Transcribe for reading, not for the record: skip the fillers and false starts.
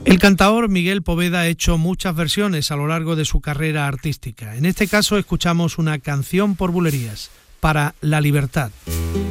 El cantaor Miguel Poveda ha hecho muchas versiones a lo largo de su carrera artística. En este caso escuchamos una canción por bulerías, Para la libertad.